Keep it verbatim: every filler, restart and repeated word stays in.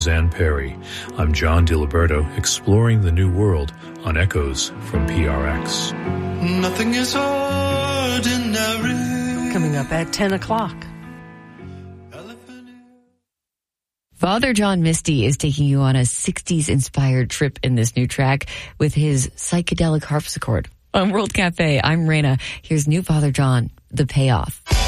Suzanne Perry. I'm John DiLiberto, exploring the new world on Echoes from P R X. Nothing is ordinary. Coming up at ten o'clock. Father John Misty is taking you on a sixties-inspired trip in this new track with his psychedelic harpsichord. On World Cafe, I'm Raina. Here's new Father John, The Payoff.